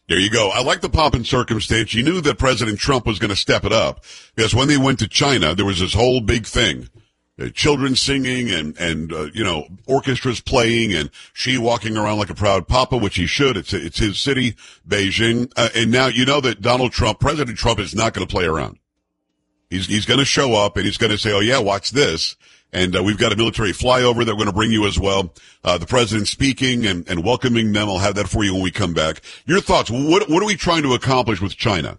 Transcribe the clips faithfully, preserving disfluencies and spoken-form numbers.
There you go. I like the pomp and circumstance. You knew that President Trump was going to step it up because when they went to China, there was this whole big thing. Uh, children singing and, and uh, you know, orchestras playing and Xi walking around like a proud papa, which he should. It's it's his city, Beijing. Uh, and now you know that Donald Trump, President Trump, is not going to play around. He's he's going to show up and he's going to say, oh, yeah, watch this. And uh, we've got a military flyover that we're going to bring you as well. Uh, the president speaking and, and welcoming them. I'll have that for you when we come back. Your thoughts. What, what are we trying to accomplish with China?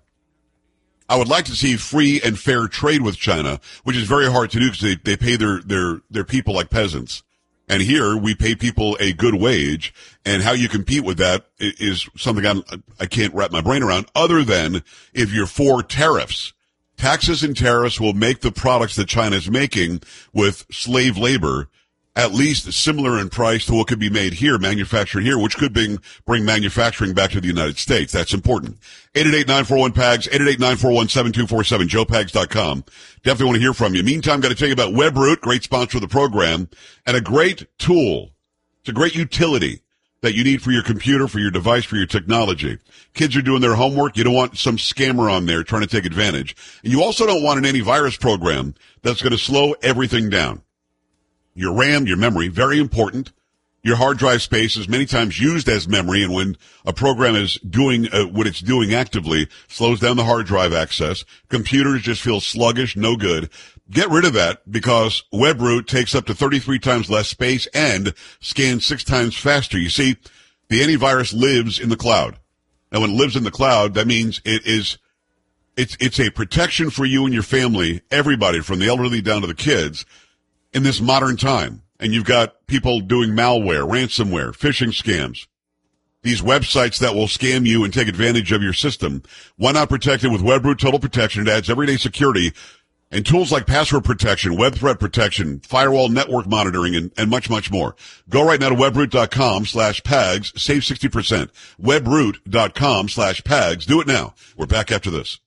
I would like to see free and fair trade with China, which is very hard to do because they, they pay their, their, their people like peasants. And here we pay people a good wage. And how you compete with that is something I'm, I can't wrap my brain around other than if you're for tariffs. Taxes and tariffs will make the products that China is making with slave labor at least similar in price to what could be made here, manufactured here, which could bring, bring manufacturing back to the United States. That's important. eight eight eight, nine four one, P A G S, eight eight eight, nine four one, seven two four seven, joe pags dot com. Definitely want to hear from you. Meantime, got to tell you about WebRoot, great sponsor of the program, and a great tool. It's a great utility that you need for your computer, for your device, for your technology. Kids are doing their homework. You don't want some scammer on there trying to take advantage. And you also don't want an antivirus program that's going to slow everything down. Your RAM, your memory, very important. Your hard drive space is many times used as memory, and when a program is doing uh, what it's doing actively, slows down the hard drive access. Computers just feel sluggish, no good. Get rid of that because WebRoot takes up to thirty-three times less space and scans six times faster. You see, the antivirus lives in the cloud. And when it lives in the cloud, that means it is, it's, it's a protection for you and your family, everybody from the elderly down to the kids in this modern time. And you've got people doing malware, ransomware, phishing scams. These websites that will scam you and take advantage of your system. Why not protect it with WebRoot Total Protection? It adds everyday security and tools like password protection, web threat protection, firewall network monitoring, and, and much, much more. Go right now to webroot.com slash PAGS. Save sixty percent. webroot.com slash PAGS. Do it now. We're back after this.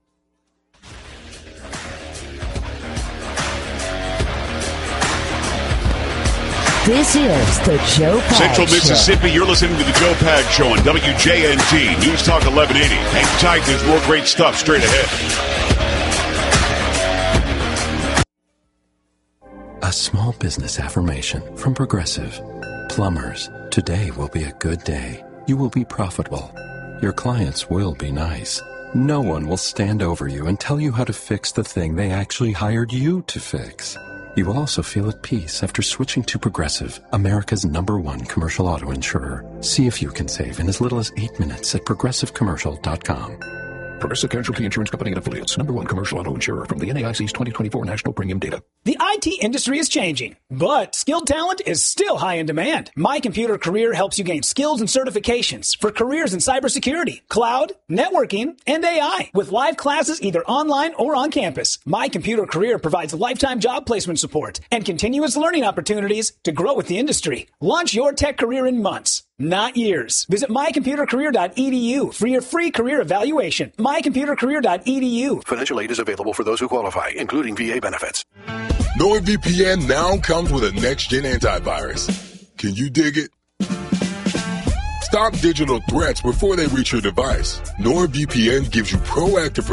This is the Joe Pags Central Show. Mississippi, you're listening to the Joe Pags Show on W J N T. News Talk eleven eighty. Hang tight, there's more great stuff straight ahead. A small business affirmation from Progressive. Plumbers, today will be a good day. You will be profitable. Your clients will be nice. No one will stand over you and tell you how to fix the thing they actually hired you to fix. You will also feel at peace after switching to Progressive, America's number one commercial auto insurer. See if you can save in as little as eight minutes at progressive commercial dot com. Progressive Casualty Insurance Company and Affiliates. Number one commercial auto insurer from the N A I C's twenty twenty-four National Premium Data. The I T industry is changing, but skilled talent is still high in demand. My Computer Career helps you gain skills and certifications for careers in cybersecurity, cloud, networking, and A I. With live classes either online or on campus, My Computer Career provides lifetime job placement support and continuous learning opportunities to grow with the industry. Launch your tech career in months, not years. Visit my computer career dot e d u for your free career evaluation. my computer career dot e d u. Financial aid is available for those who qualify, including V A benefits. NordVPN now comes with a next-gen antivirus. Can you dig it? Stop digital threats before they reach your device. NordVPN gives you proactive